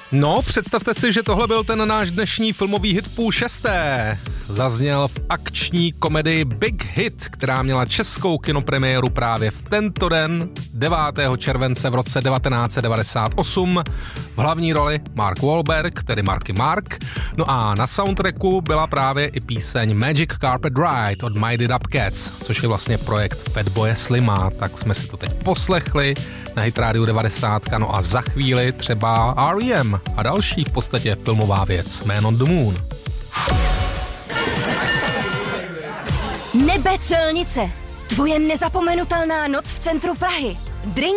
No, představte si, že tohle byl ten náš dnešní filmový hit v 5:30. Zazněl v akční komedii Big Hit, která měla českou kinopremiéru právě v tento den, 9. července v roce 1998. V hlavní roli Mark Wahlberg, tedy Marky Mark. No a na soundtracku byla právě i píseň Magic Carpet Ride od Mighty Up Cats, což je vlastně projekt Fatboye Slima. Tak jsme si to teď poslechli na Hit Radio 90. No a za chvíli třeba R.E.M. a další v podstatě filmová věc Man on the Moon. Nebe celnice. Tvoje nezapomenutelná noc v centru Prahy. Drink